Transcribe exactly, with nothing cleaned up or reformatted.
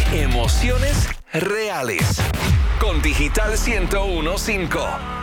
Emociones reales. Con Digital ciento uno punto cinco.